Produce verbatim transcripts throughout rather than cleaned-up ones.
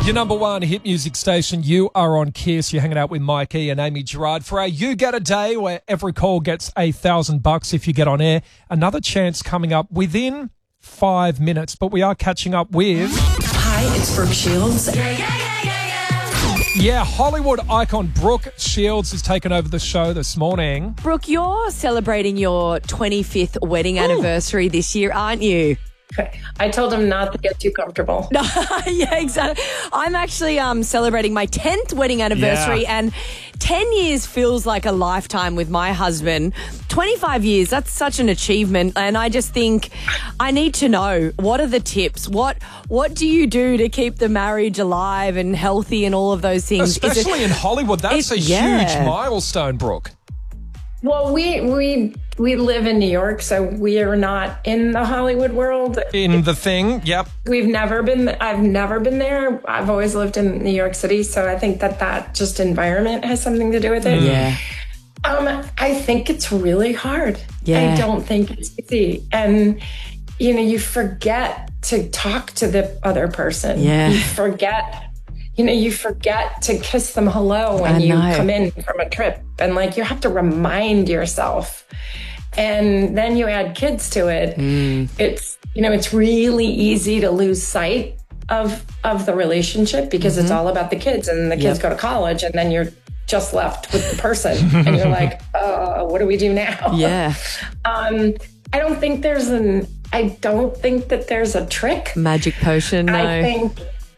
Your number one hit music station, you are on Kiss. You're hanging out with Mike E and Amy Gerard for our You Get a Day, where every call gets a thousand bucks if you get on air. Another chance coming up within five minutes, but we are catching up with... Hi, it's Brooke Shields. Yeah, yeah, yeah, yeah, yeah. Yeah, Hollywood icon Brooke Shields has taken over the show this morning. Brooke, you're celebrating your twenty-fifth wedding Ooh. anniversary this year, aren't you? I told him not to get too comfortable. No, yeah, exactly. I'm actually um, celebrating my tenth wedding anniversary, yeah. and ten years feels like a lifetime with my husband. twenty-five years, that's such an achievement, and I just think I need to know, what are the tips? What what do you do to keep the marriage alive and healthy and all of those things? Especially it, in Hollywood, that's it, a yeah. huge milestone, Brooke. Well, we we we live in New York, so we are not in the Hollywood world. In the thing, yep. We've never been, I've never been there. I've always lived in New York City, so I think that that just environment has something to do with it. Yeah. Um, I think it's really hard. Yeah. I don't think it's easy. And, you know, you forget to talk to the other person. Yeah. You forget... You know, you forget to kiss them hello when I you know. come in from a trip. And, like, you have to remind yourself. And then you add kids to it. Mm. It's, you know, it's really easy to lose sight of of the relationship because mm-hmm. it's all about the kids. And the kids yep. go to college, and then you're just left with the person. And you're like, uh, what do we do now? Yeah. Um, I don't think there's an... I don't think that there's a trick. Magic potion, no. I think...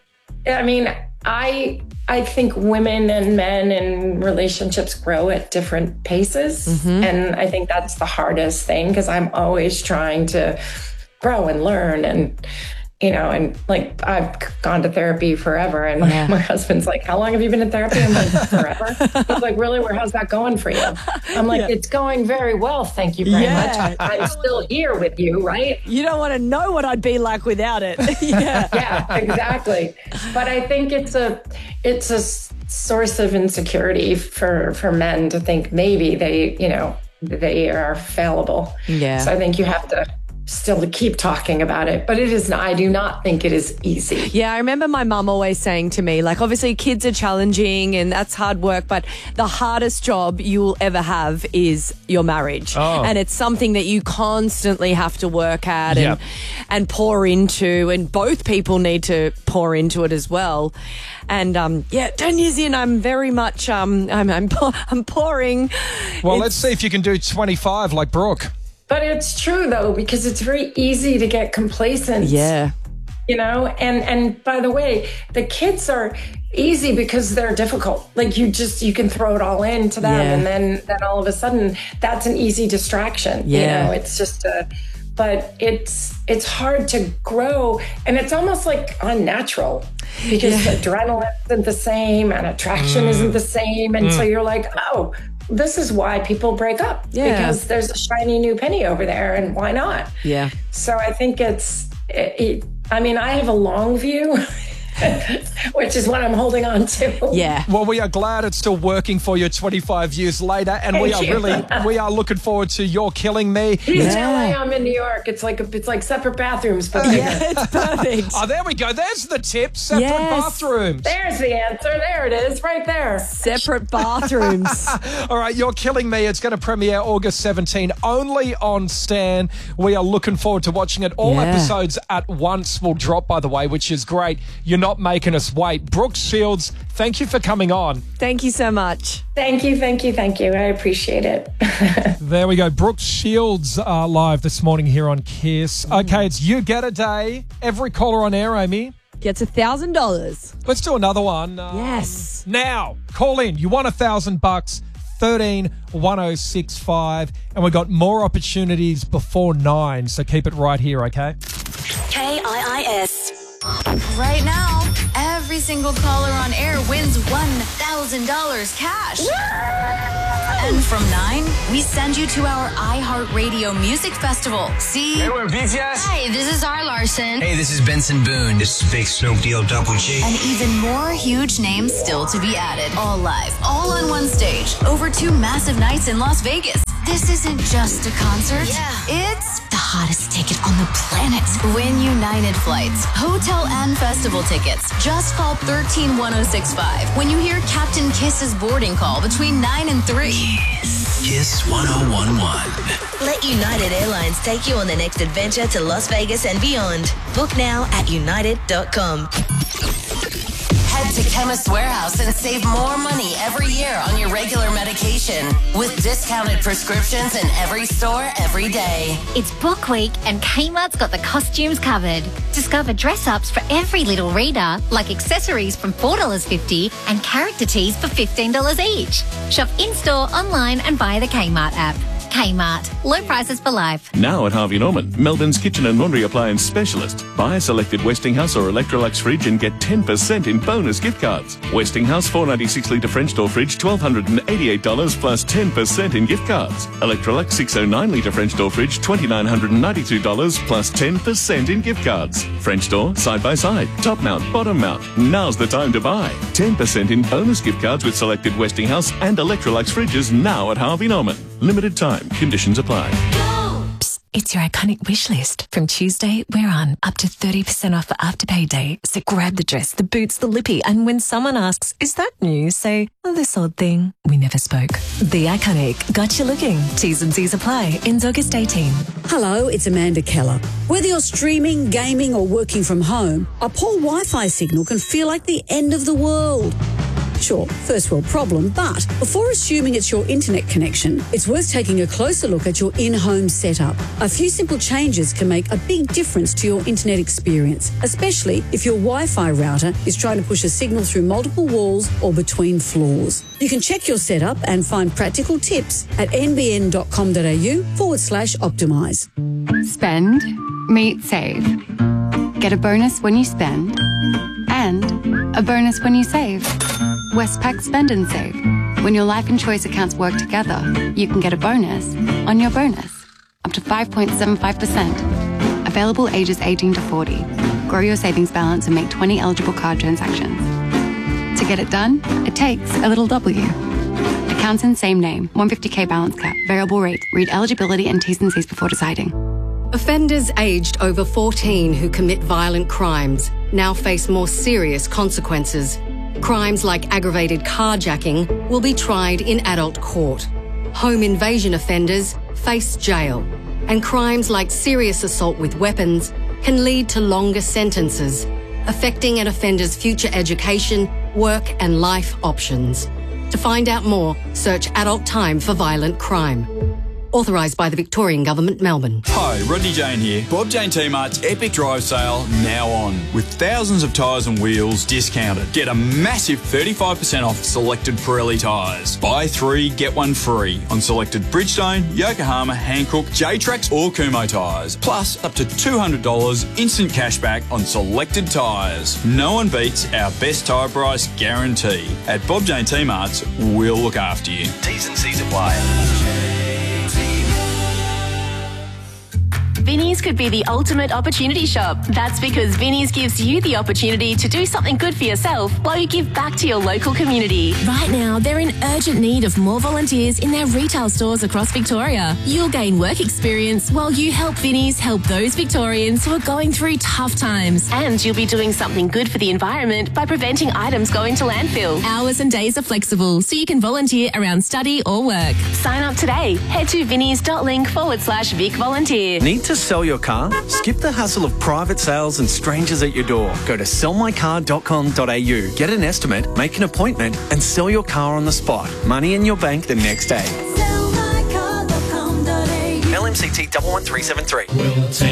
I mean... I I think women and men in relationships grow at different paces. Mm-hmm. And I think that's the hardest thing because I'm always trying to grow and learn and, you know, and like I've gone to therapy forever. And yeah. my, my husband's like, how long have you been in therapy? I'm like, forever. He's like, really? Where, how's that going for you? I'm like, yeah. it's going very well. Thank you very yeah. much. I'm still here with you, right? You don't want to know what I'd be like without it. yeah. Yeah, exactly. But I think it's a, it's a source of insecurity for, for men to think maybe they, you know, they are fallible. Yeah. So I think you have to still to keep talking about it, but it is not, I do not think it is easy. Yeah, I remember my mum always saying to me, like, obviously kids are challenging and that's hard work, but the hardest job you will ever have is your marriage. Oh. And it's something that you constantly have to work at yep. and, and pour into, and both people need to pour into it as well. And um, yeah, ten years in, I'm very much, um, I'm, I'm, I'm pouring. Well, it's, let's see if you can do twenty-five like Brooke. But it's true, though, because it's very easy to get complacent. Yeah. You know, and, and by the way, the kids are easy because they're difficult. Like you just, you can throw it all into them. Yeah. And then, then all of a sudden that's an easy distraction. Yeah. You know, it's just a, but it's, it's hard to grow. And it's almost like unnatural because yeah. adrenaline isn't the same and attraction mm. isn't the same. And mm. so you're like, oh, this is why people break up yeah. because there's a shiny new penny over there and why not? Yeah. So I think it's, it, it, I mean, I have a long view, which is what I'm holding on to. Yeah. Well, we are glad it's still working for you twenty-five years later, and Thank we are you. really, we are looking forward to You're Killing Me. He's in L A, I'm in New York. It's like, it's like separate bathrooms, but yeah, it's perfect. Oh, there we go. There's the tip. Separate Yes. bathrooms. There's the answer. There it is, right there. Separate bathrooms. All right, You're Killing Me. It's going to premiere August seventeenth, only on Stan. We are looking forward to watching it. All Yeah. episodes at once will drop, by the way, which is great. You're not making us wait. Brooke Shields, thank you for coming on. Thank you so much. Thank you, thank you, thank you. I appreciate it. There we go. Brooke Shields uh, live this morning here on Kiss. Okay, it's You Get a Day. Every caller on air, Amy, Gets a thousand dollars. let's do another one. Um, Yes. Now, call in. You won a thousand bucks. thirteen one oh six five, and we've got more opportunities before nine, so keep it right here, okay? K I I S. Right now, every single caller on air wins one thousand dollars cash. And from nine, we send you to our iHeartRadio Music Festival. See? Hey, we're B T S. Hey, this is R. Larson. Hey, this is Benson Boone. This is Big Snoop D O Double G. And even more huge names still to be added. All live, all on one stage, over two massive nights in Las Vegas. This isn't just a concert. Yeah. It's the hardest ticket on the planet. Win United Flights, hotel and festival tickets. Just call one three one oh six five when you hear Captain Kiss's boarding call between nine and three. Kiss one oh one one. Let United Airlines take you on the next adventure to Las Vegas and beyond. Book now at united dot com. Head to Chemist Warehouse and save more money every year on your regular medication with discounted prescriptions in every store every day. It's Book Week and Kmart's got the costumes covered. Discover dress-ups for every little reader, like accessories from four dollars fifty and character tees for fifteen dollars each. Shop in-store, online and via the Kmart app. Kmart. Low prices for life. Now at Harvey Norman, Melbourne's kitchen and laundry appliance specialist. Buy a selected Westinghouse or Electrolux fridge and get ten percent in bonus gift cards. Westinghouse four ninety-six litre French door fridge, one thousand two hundred eighty-eight dollars plus ten percent in gift cards. Electrolux six oh nine litre French door fridge, two thousand nine hundred ninety-two dollars plus ten percent in gift cards. French door, side by side, top mount, bottom mount. Now's the time to buy. ten percent in bonus gift cards with selected Westinghouse and Electrolux fridges now at Harvey Norman. Limited time. Conditions apply. Psst, it's your iconic wish list. From Tuesday, we're on up to thirty percent off for Afterpay Day. So grab the dress, the boots, the lippy, and when someone asks, is that new? Say, oh, this odd thing. We never spoke. The Iconic. Got you looking. T's and C's apply. Ends August eighteenth. Hello, it's Amanda Keller. Whether you're streaming, gaming, or working from home, a poor Wi-Fi signal can feel like the end of the world. Sure, first world problem, but before assuming it's your internet connection, it's worth taking a closer look at your in-home setup. A few simple changes can make a big difference to your internet experience, especially if your Wi-Fi router is trying to push a signal through multiple walls or between floors. You can check your setup and find practical tips at nbn.com.au forward slash optimize. Spend, meet, save. Get a bonus when you spend and a bonus when you save. Westpac Spend and Save. When your life and choice accounts work together, you can get a bonus on your bonus, up to five point seven five percent. Available ages eighteen to forty. Grow your savings balance and make twenty eligible card transactions. To get it done, it takes a little W. Accounts in same name, one hundred fifty K balance cap, variable rate. Read eligibility and T's and C's before deciding. Offenders aged over fourteen who commit violent crimes now face more serious consequences. Crimes like aggravated carjacking will be tried in adult court. Home invasion offenders face jail. And crimes like serious assault with weapons can lead to longer sentences, affecting an offender's future education, work and life options. To find out more, search Adult Time for Violent Crime. Authorised by the Victorian Government, Melbourne. Hi, Rodney Jane here. Bob Jane T-Mart's Epic Drive Sale now on. With thousands of tyres and wheels discounted. Get a massive thirty-five percent off selected Pirelli tyres. Buy three, get one free on selected Bridgestone, Yokohama, Hankook, J-Trax or Kumho tyres. Plus up to two hundred dollars instant cashback on selected tyres. No one beats our best tyre price guarantee. At Bob Jane T-Mart's, we'll look after you. T's and C's apply. Vinnie's could be the ultimate opportunity shop. That's because Vinnie's gives you the opportunity to do something good for yourself while you give back to your local community. Right now, they're in urgent need of more volunteers in their retail stores across Victoria. You'll gain work experience while you help Vinnie's help those Victorians who are going through tough times. And you'll be doing something good for the environment by preventing items going to landfill. Hours and days are flexible, so you can volunteer around study or work. Sign up today. Head to vinnies.link forward slash Vic Volunteer. Need to sell your car? Skip the hassle of private sales and strangers at your door. Go to sell my car dot com dot a u. Get an estimate, make an appointment, and sell your car on the spot. Money in your bank the next day. sell my car dot com dot a u. L M C T one one three seven three. We'll take